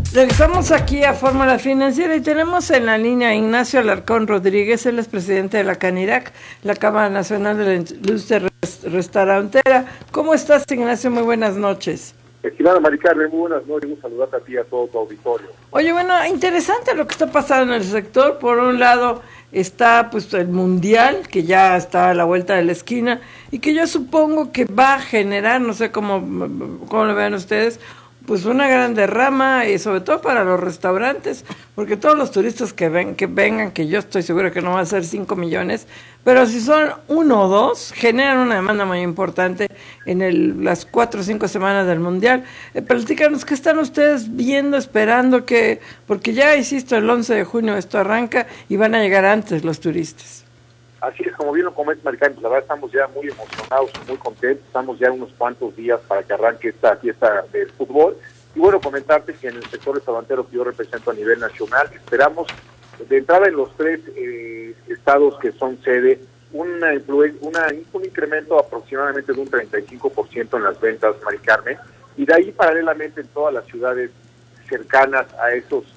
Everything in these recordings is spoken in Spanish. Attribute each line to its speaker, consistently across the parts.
Speaker 1: Regresamos aquí a Fórmula Financiera y tenemos en la línea a Ignacio Alarcón Rodríguez, él es presidente de la CANIRAC, la Cámara Nacional de la Industria Restaurantera. ¿Cómo estás, Ignacio? Muy buenas noches.
Speaker 2: Estimada Mari Carmen, muy buenas noches, un saludo a ti y a todo tu auditorio.
Speaker 1: Oye, bueno, interesante lo que está pasando en el sector. Por un lado está pues el Mundial, que ya está a la vuelta de la esquina, y que yo supongo que va a generar, no sé cómo lo vean ustedes, pues una gran derrama, y sobre todo para los restaurantes, porque todos los turistas que vengan, que yo estoy segura que no va a ser 5 millones, pero si son 1 o 2, generan una demanda muy importante en las 4 o 5 semanas del Mundial. Platícanos, ¿qué están ustedes viendo, esperando que, porque ya, insisto, el 11 de junio esto arranca y van a llegar antes los turistas?
Speaker 2: Así es, como bien lo comenta Maricán, la verdad estamos ya muy emocionados, muy contentos, estamos ya unos cuantos días para que arranque esta fiesta del fútbol. Y bueno, comentarte que en el sector restaurantero que yo represento a nivel nacional, esperamos de entrada en los 3 estados que son sede, un incremento aproximadamente de un 35% en las ventas, Mari Carmen, y de ahí paralelamente en todas las ciudades cercanas a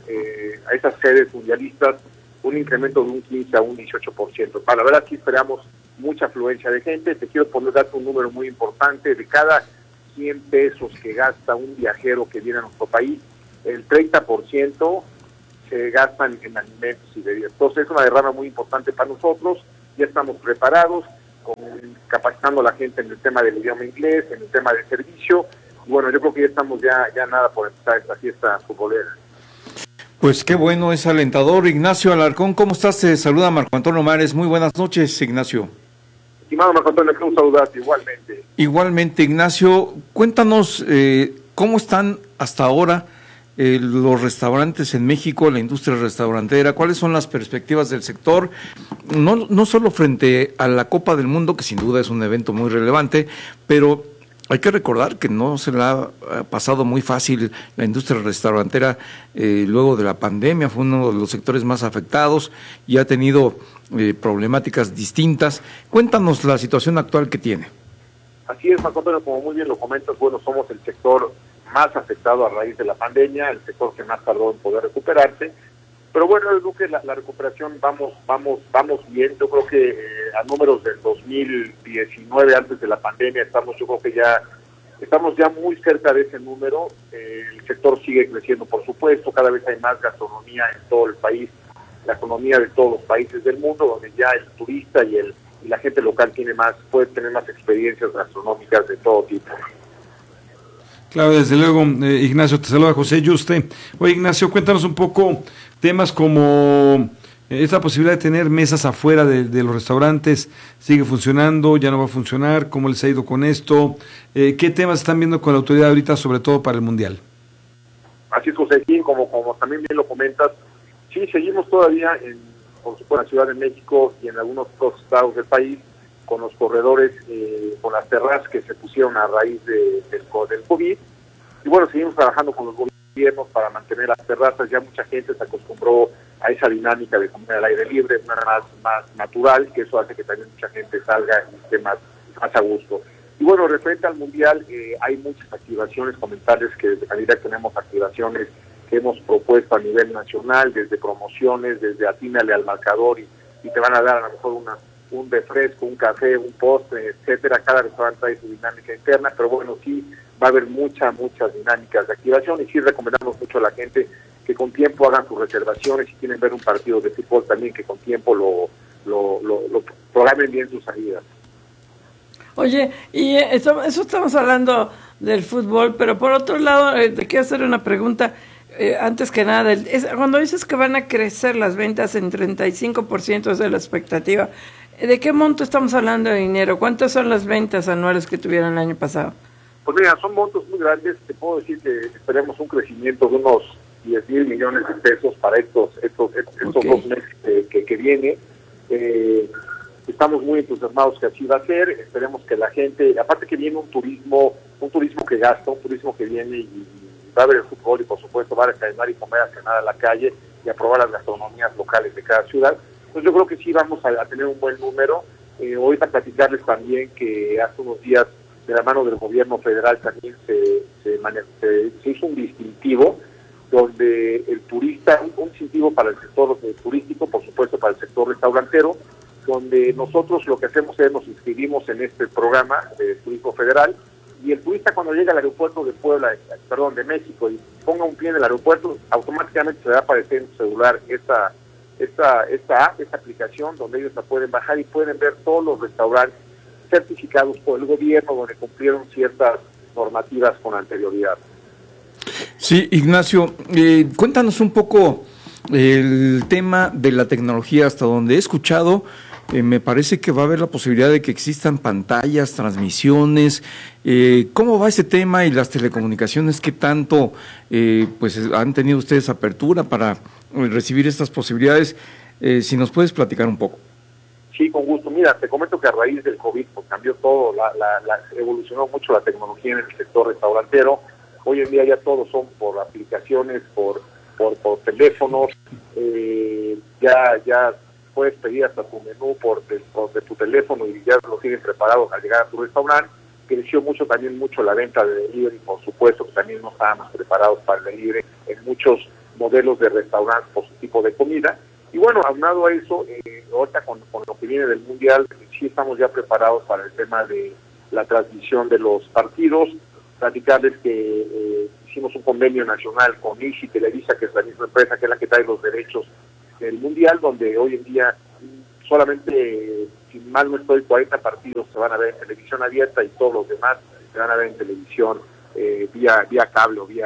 Speaker 2: esas sedes mundialistas, un incremento de un 15 a un 18%. Para la verdad sí esperamos mucha afluencia de gente. Te quiero darte un número muy importante. De cada 100 pesos que gasta un viajero que viene a nuestro país, el 30% se gastan en alimentos y bebidas. Entonces es una derrama muy importante para nosotros. Ya estamos preparados, capacitando a la gente en el tema del idioma inglés, en el tema de servicio. Y bueno, yo creo que ya estamos ya nada por empezar esta fiesta futbolera.
Speaker 3: Pues qué bueno, es alentador. Ignacio Alarcón, ¿cómo estás? Te saluda Marco Antonio Mares. Muy buenas noches, Ignacio.
Speaker 2: Estimado Marco Antonio, quiero saludarte igualmente.
Speaker 3: Igualmente, Ignacio, cuéntanos cómo están hasta ahora los restaurantes en México, la industria restaurantera, cuáles son las perspectivas del sector, no solo frente a la Copa del Mundo, que sin duda es un evento muy relevante, pero hay que recordar que no se le ha pasado muy fácil la industria restaurantera luego de la pandemia, fue uno de los sectores más afectados y ha tenido problemáticas distintas. Cuéntanos la situación actual que tiene.
Speaker 2: Así es, Marco Antonio, como muy bien lo comentas, bueno, somos el sector más afectado a raíz de la pandemia, el sector que más tardó en poder recuperarse, pero bueno, yo creo que la recuperación vamos bien. Yo creo que a números del 2019, antes de la pandemia, estamos ya muy cerca de ese número. El sector sigue creciendo, por supuesto, cada vez hay más gastronomía en todo el país, la economía de todos los países del mundo, donde ya el turista y la gente local puede tener más experiencias gastronómicas de todo tipo.
Speaker 4: Claro, desde luego, Ignacio, te saluda José Yuste. Oye, Ignacio, cuéntanos un poco temas como esta posibilidad de tener mesas afuera de los restaurantes. ¿Sigue funcionando? ¿Ya no va a funcionar? ¿Cómo les ha ido con esto? ¿Qué temas están viendo con la autoridad ahorita, sobre todo para el Mundial?
Speaker 2: Así es, José, como también bien lo comentas, sí, seguimos todavía por supuesto, en la Ciudad de México y en algunos otros estados del país, con los corredores, con las terrazas que se pusieron a raíz del COVID. Y bueno, seguimos trabajando con los gobiernos para mantener las terrazas. Ya mucha gente se acostumbró a esa dinámica de comer al aire libre, una más natural, que eso hace que también mucha gente salga y esté más a gusto. Y bueno, referente al Mundial, hay muchas activaciones, comentarles que desde Calidad tenemos activaciones que hemos propuesto a nivel nacional, desde promociones, desde atínale al marcador y te van a dar a lo mejor un refresco, un café, un postre, etcétera. Cada restaurante trae su dinámica interna, pero bueno, sí va a haber muchas dinámicas de activación y sí recomendamos mucho a la gente que con tiempo hagan sus reservaciones. Si quieren ver un partido de fútbol también, que con tiempo lo programen bien sus salidas.
Speaker 1: Oye, y eso estamos hablando del fútbol, pero por otro lado, te quiero hacer una pregunta. Antes que nada, cuando dices que van a crecer las ventas en 35% de la expectativa, ¿de qué monto estamos hablando de dinero? ¿Cuántas son las ventas anuales que tuvieron el año pasado?
Speaker 2: Pues mira, son montos muy grandes. Te puedo decir que esperemos un crecimiento de unos 10,000 millones de pesos para estos okay. 2 meses que viene. Estamos muy entusiasmados que así va a ser. Esperemos que la gente, aparte que viene un turismo que gasta, un turismo que viene y va a ver el fútbol y por supuesto va a desayunar y comer, a cenar a la calle y a probar las gastronomías locales de cada ciudad. Pues yo creo que sí vamos a tener un buen número. Ahorita platicarles también que hace unos días, de la mano del gobierno federal, también se hizo un distintivo donde exista un incentivo para el sector turístico, por supuesto para el sector restaurantero, donde nosotros lo que hacemos es nos inscribimos en este programa de turismo federal, y el turista cuando llega al aeropuerto de de México, y ponga un pie en el aeropuerto, automáticamente se va a aparecer en su celular esta app, esta aplicación, donde ellos la pueden bajar y pueden ver todos los restaurantes certificados por el gobierno, donde cumplieron ciertas normativas con anterioridad.
Speaker 3: Sí, Ignacio, cuéntanos un poco el tema de la tecnología. Hasta donde he escuchado, me parece que va a haber la posibilidad de que existan pantallas, transmisiones. ¿Cómo va ese tema y las telecomunicaciones? ¿Qué tanto pues han tenido ustedes apertura para recibir estas posibilidades? Si nos puedes platicar un poco.
Speaker 2: Sí, con gusto. Mira, te comento que a raíz del COVID pues, cambió todo, evolucionó mucho la tecnología en el sector restaurantero. Hoy en día ya todos son por aplicaciones, por teléfonos, ya puedes pedir hasta tu menú de tu teléfono y ya lo tienen preparado al llegar a tu restaurante. Creció también mucho la venta de delivery, por supuesto que también no estábamos preparados para el delivery en muchos modelos de restaurantes por su tipo de comida. Y bueno, aunado a eso, ahorita con lo que viene del Mundial, sí estamos ya preparados para el tema de la transmisión de los partidos. Platicarles que hicimos un convenio nacional con ISI Televisa, que es la misma empresa que es la que trae los derechos del Mundial, donde hoy en día solamente, si mal no estoy, 40 partidos se van a ver en televisión abierta y todos los demás se van a ver en televisión vía cable o vía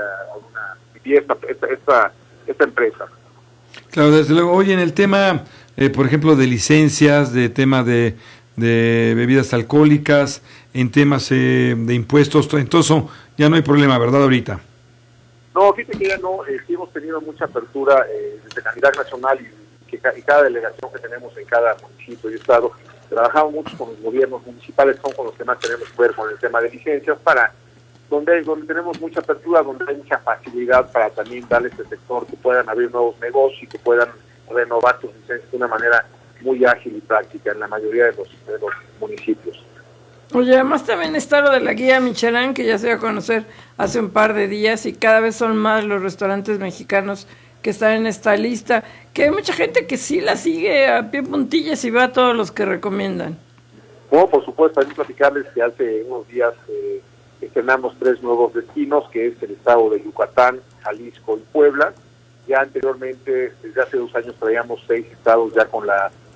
Speaker 2: esta empresa.
Speaker 4: Claro, desde luego. Oye, en el tema, por ejemplo, de licencias, de tema de bebidas alcohólicas, en temas de impuestos, entonces ya no hay problema, ¿verdad, ahorita?
Speaker 2: No, fíjate que ya no, sí hemos tenido mucha apertura desde Canidad Nacional y cada delegación que tenemos en cada municipio y estado, trabajamos mucho con los gobiernos municipales, son con los que más tenemos que ver con el tema de licencias, donde tenemos mucha apertura, donde hay mucha facilidad para también darle a este sector que puedan abrir nuevos negocios y que puedan renovar sus licencias de una manera muy ágil y práctica en la mayoría de los municipios.
Speaker 1: Oye, además también está lo de la guía Michelin, que ya se dio a conocer hace un par de días, y cada vez son más los restaurantes mexicanos que están en esta lista, que hay mucha gente que sí la sigue a pie puntillas y va a todos los que recomiendan.
Speaker 2: No, por supuesto, hay que platicarles que hace unos días estrenamos 3 nuevos destinos, que es el estado de Yucatán, Jalisco y Puebla. Ya anteriormente, desde hace 2 años, traíamos 6 estados ya con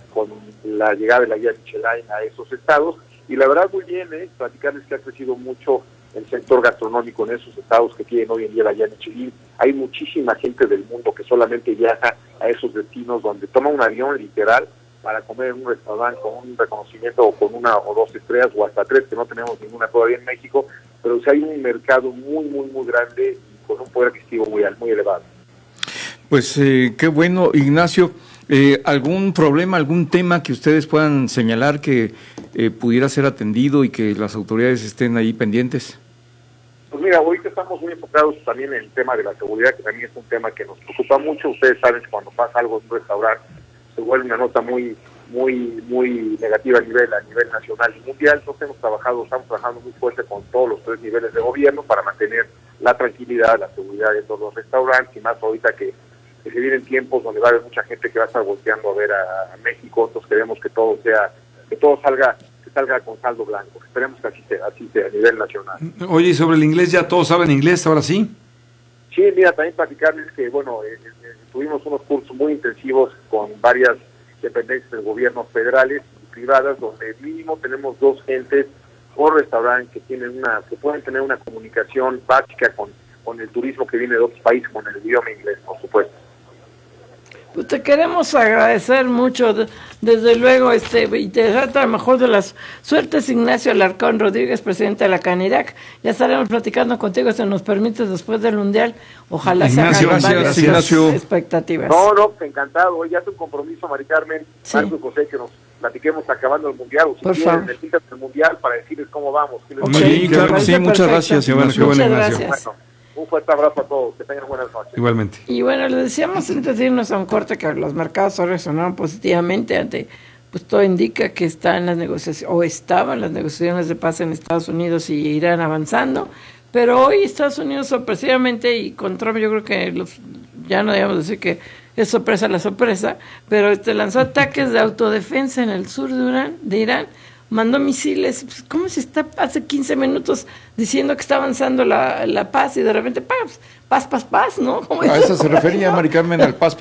Speaker 2: la llegada de la guía Michelin a esos estados. Y la verdad muy bien, platicarles que ha crecido mucho el sector gastronómico en esos estados que tienen hoy en día la guía Michelin. Hay muchísima gente del mundo que solamente viaja a esos destinos donde toma un avión literal para comer en un restaurante con un reconocimiento o con 1 o 2 estrellas o hasta 3, que no tenemos ninguna todavía en México, pero sí hay un mercado muy, muy, muy grande y con un poder adquisitivo muy elevado.
Speaker 3: Pues qué bueno, Ignacio. ¿Algún problema, algún tema que ustedes puedan señalar que pudiera ser atendido y que las autoridades estén ahí pendientes?
Speaker 2: Pues mira, ahorita estamos muy enfocados también en el tema de la seguridad, que también es un tema que nos preocupa mucho. Ustedes saben que cuando pasa algo en un restaurante se vuelve una nota muy negativa a nivel nacional y mundial. Entonces estamos trabajando muy fuerte con todos los 3 niveles de gobierno para mantener la tranquilidad, la seguridad de todos los restaurantes, y más ahorita que se vienen tiempos donde va a haber mucha gente que va a estar volteando a ver a México. Entonces queremos que todo salga con saldo blanco. Esperemos que así sea a nivel nacional.
Speaker 4: Oye, y sobre el inglés, ¿ya todos saben inglés ahora sí?
Speaker 2: Sí, mira, también platicarles que, tuvimos unos cursos muy intensivos con varias dependencias del gobierno federales y privadas, donde mínimo tenemos 2 gentes por restaurante que pueden tener una comunicación básica con el turismo que viene de otros países, con el idioma inglés, por supuesto.
Speaker 1: Pues te queremos agradecer mucho, desde luego, y te trata a lo mejor de las suertes, Ignacio Alarcón Rodríguez, presidente de la Canirac. Ya estaremos platicando contigo, si nos permites, después del Mundial. Ojalá se hagan varias expectativas.
Speaker 2: No, encantado. Ya es un compromiso, Mari Carmen, sí. Marco y José, que nos platiquemos acabando el Mundial, o si quieren, necesitan el Mundial para decirles cómo vamos.
Speaker 3: Sí, claro, sí, muchas gracias, Ignacio.
Speaker 1: Muchas gracias.
Speaker 2: Bueno, un fuerte abrazo a todos, que tengan buenas noches.
Speaker 4: Igualmente.
Speaker 1: Y bueno, les decíamos antes de irnos a un corte que los mercados reaccionaron positivamente ante, pues todo indica que están las negociaciones, o estaban las negociaciones de paz en Estados Unidos y irán avanzando, pero hoy Estados Unidos sorpresivamente, y con Trump yo creo que los ya no debemos decir que es sorpresa la sorpresa, pero lanzó ataques de autodefensa en el sur de Irán, mandó misiles. Pues, ¿cómo se está hace 15 minutos diciendo que está avanzando la paz y de repente paz, ¿no?
Speaker 3: A eso se refería Mari Carmen, al paz.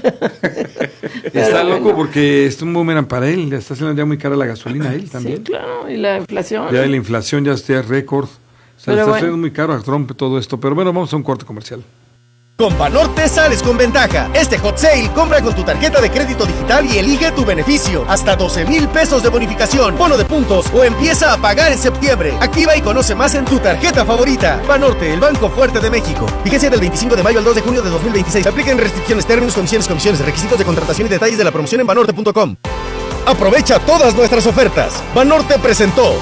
Speaker 4: Está loco porque es un boomerang para él, le está haciendo ya muy cara la gasolina a él también.
Speaker 1: Sí, claro, y la inflación.
Speaker 4: Ya la inflación ya está récord. O sea, le está haciendo muy caro a Trump todo esto. Pero bueno, vamos a un corte comercial.
Speaker 5: Con Banorte sales con ventaja. Este hot sale, compra con tu tarjeta de crédito digital y elige tu beneficio. Hasta 12,000 pesos de bonificación, bono de puntos o empieza a pagar en septiembre. Activa y conoce más en tu tarjeta favorita. Banorte, el banco fuerte de México. Vigencia del 25 de mayo al 2 de junio de 2026. Apliquen restricciones, términos, comisiones, requisitos de contratación y detalles de la promoción en banorte.com. Aprovecha todas nuestras ofertas. Banorte presentó.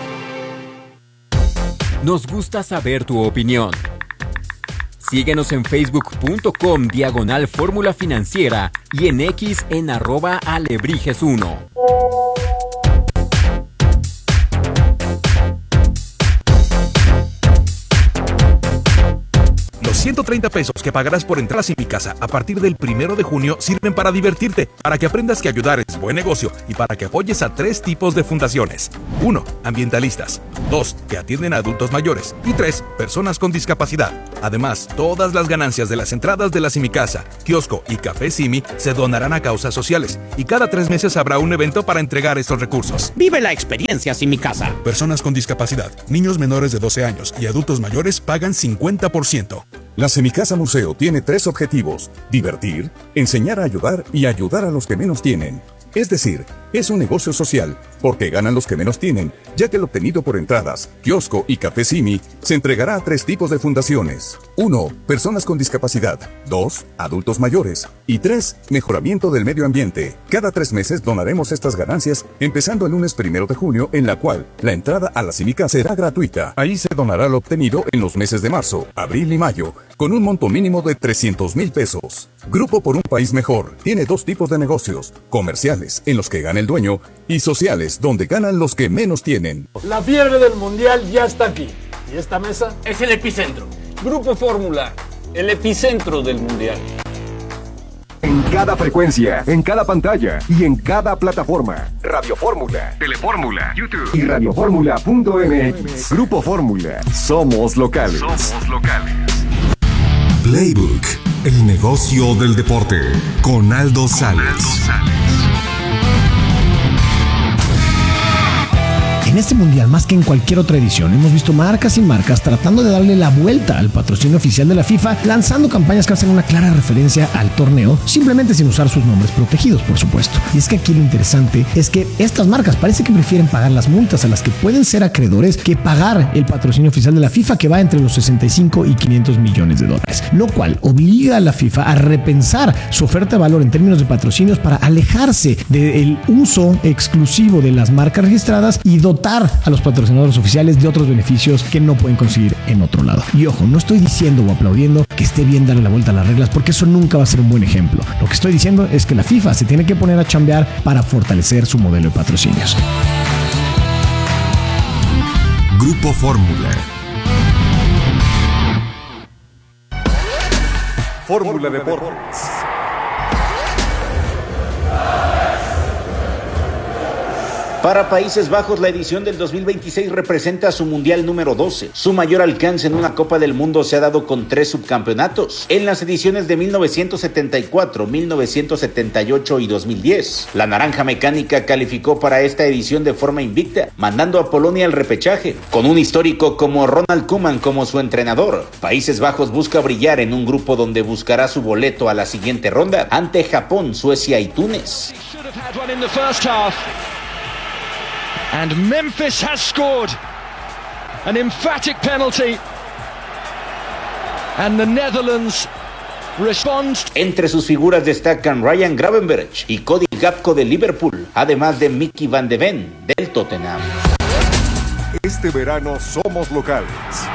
Speaker 6: Nos gusta saber tu opinión. Síguenos en facebook.com/Fórmula Financiera y en X en @Alebrijes1.
Speaker 7: Los 130 pesos que pagarás por entrar a Mi Casa a partir del 1 de junio sirven para divertirte, para que aprendas que ayudar es buen negocio y para que apoyes a 3 tipos de fundaciones. 1. Ambientalistas. 2. Que atienden a adultos mayores. Y 3. Personas con discapacidad. Además, todas las ganancias de las entradas de la Mi Casa, kiosco y café Simi se donarán a causas sociales. Y cada 3 meses habrá un evento para entregar estos recursos.
Speaker 8: Vive la experiencia Mi Casa.
Speaker 7: Personas con discapacidad, niños menores de 12 años y adultos mayores pagan 50%.
Speaker 9: La Semicasa Museo tiene 3 objetivos: divertir, enseñar a ayudar y ayudar a los que menos tienen. Es decir, es un negocio social, porque ganan los que menos tienen, ya que el obtenido por entradas, kiosco y café Simi se entregará a 3 tipos de fundaciones. 1. Personas con discapacidad. 2. Adultos mayores. Y 3. Mejoramiento del medio ambiente. Cada 3 meses donaremos estas ganancias, empezando el lunes 1 de junio, en la cual la entrada a la Semicasa será gratuita. Ahí se donará lo obtenido en los meses de marzo, abril y mayo, con un monto mínimo de 300,000 pesos. Grupo por un País Mejor tiene 2 tipos de negocios: comerciales, en los que gana el dueño, y sociales, donde ganan los que menos tienen.
Speaker 10: La fiebre del mundial ya está aquí. ¿Y esta mesa?
Speaker 8: Es el epicentro.
Speaker 11: Grupo Fórmula, el epicentro del mundial.
Speaker 12: En cada frecuencia, en cada pantalla y en cada plataforma. Radio Fórmula, Telefórmula, YouTube y radioformula.mx. Grupo Fórmula. Somos locales.
Speaker 13: Playbook, el negocio del deporte, con Aldo Sales.
Speaker 14: En este mundial, más que en cualquier otra edición, hemos visto marcas y marcas tratando de darle la vuelta al patrocinio oficial de la FIFA, lanzando campañas que hacen una clara referencia al torneo, simplemente sin usar sus nombres protegidos, por supuesto. Y es que aquí lo interesante es que estas marcas parece que prefieren pagar las multas a las que pueden ser acreedores que pagar el patrocinio oficial de la FIFA, que va entre los 65 y 500 millones de dólares, lo cual obliga a la FIFA a repensar su oferta de valor en términos de patrocinios para alejarse del uso exclusivo de las marcas registradas y dotar a los patrocinadores oficiales de otros beneficios que no pueden conseguir en otro lado. Y ojo, no estoy diciendo o aplaudiendo que esté bien darle la vuelta a las reglas, porque eso nunca va a ser un buen ejemplo. Lo que estoy diciendo es que la FIFA se tiene que poner a chambear para fortalecer su modelo de patrocinios.
Speaker 13: Grupo Fórmula.
Speaker 12: Fórmula Deportes.
Speaker 15: Para Países Bajos, la edición del 2026 representa su mundial número 12. Su mayor alcance en una Copa del Mundo se ha dado con 3 subcampeonatos, en las ediciones de 1974, 1978 y 2010. La Naranja Mecánica calificó para esta edición de forma invicta, mandando a Polonia al repechaje. Con un histórico como Ronald Koeman como su entrenador, Países Bajos busca brillar en un grupo donde buscará su boleto a la siguiente ronda ante Japón, Suecia y Túnez.
Speaker 16: And Memphis has scored an emphatic penalty. And the Netherlands responds.
Speaker 15: Entre sus figuras destacan Ryan Gravenberch y Cody Gakpo de Liverpool, además de Mickey Van de Ven del Tottenham.
Speaker 12: Este verano somos locales.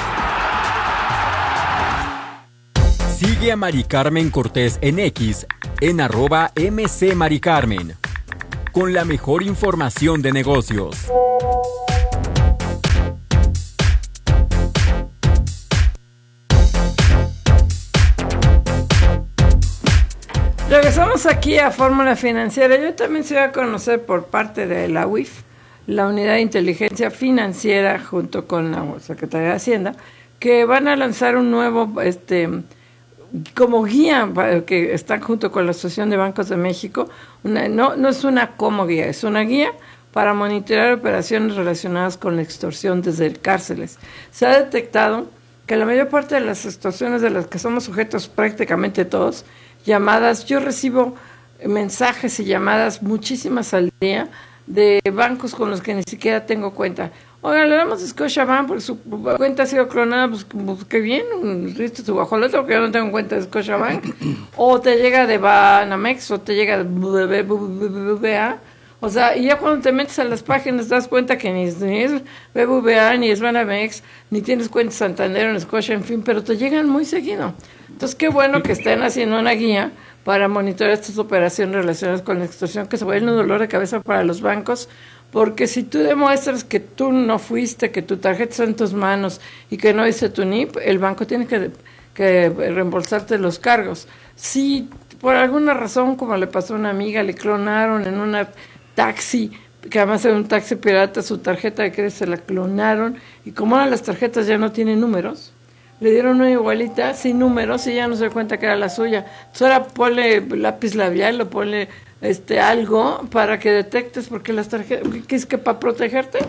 Speaker 6: Sigue a Mari Carmen Cortés en X en @MCMariCarmen. Con la mejor información de negocios.
Speaker 1: regresamos aquí a Fórmula Financiera. Yo también se voy a conocer por parte de la UIF, la Unidad de Inteligencia Financiera, junto con la Secretaría de Hacienda, que van a lanzar un nuevo, como guía, que están junto con la Asociación de Bancos de México. No es una como guía, es una guía para monitorear operaciones relacionadas con la extorsión desde cárceles. Se ha detectado que la mayor parte de las extorsiones de las que somos sujetos, prácticamente todos, llamadas, yo recibo mensajes y llamadas muchísimas al día de bancos con los que ni siquiera tengo cuenta. Oiga, le damos a Scotiabank porque su cuenta ha sido clonada, pues qué bien, listo su guajolote porque yo no tengo cuenta de Scotiabank. O te llega de Banamex o te llega de BBVA. O sea, y ya cuando te metes a las páginas te das cuenta que ni es BBVA, ni es Banamex, ni tienes cuenta Santander o Scotia, en fin, pero te llegan muy seguido. Entonces, qué bueno que estén haciendo una guía para monitorear estas operaciones relacionadas con la extorsión, que se vuelve un dolor de cabeza para los bancos, porque si tú demuestras que tú no fuiste, que tu tarjeta está en tus manos y que no dice tu NIP, el banco tiene que reembolsarte los cargos. Si por alguna razón, como le pasó a una amiga, le clonaron en una taxi, que además era un taxi pirata, su tarjeta de crédito se la clonaron, y como ahora las tarjetas ya no tienen números, le dieron una igualita sin números y ya no se dio cuenta que era la suya. Entonces ahora ponle lápiz labial o ponle algo para que detectes, porque las tarjetas, ¿qué es que para protegerte?